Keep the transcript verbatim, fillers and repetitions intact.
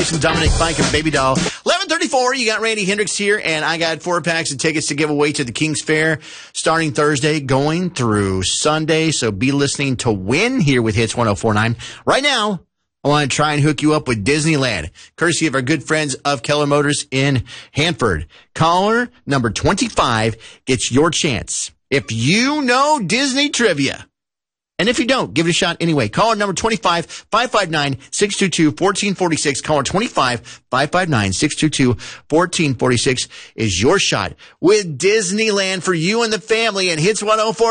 Dominic Fike and Baby Doll. eleven thirty-four, you got Randy Hendricks here, and I got four packs of tickets to give away to the King's Fair starting Thursday, going through Sunday. So be listening to win here with Hits ten forty-nine. Right now, I want to try and hook you up with Disneyland, courtesy of our good friends of Keller Motors in Hanford. Caller number twenty-five gets your chance. If you know Disney trivia, and if you don't, give it a shot anyway. Caller number twenty-five, five five nine, six two two, one four four six. Caller twenty-five, five five nine, six two two, one four four six is your shot with Disneyland for you and the family and Hits ten forty-nine.